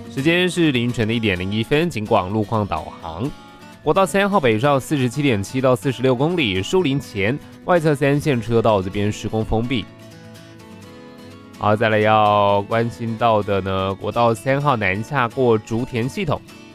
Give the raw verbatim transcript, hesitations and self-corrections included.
时间是凌晨的一点零一分，尽管路况导航。国道三号北上四十七点七到四十六公里，树林前外侧三线车道这边施工封闭。好，再来要关心到的呢，国道三号南下过竹田系统，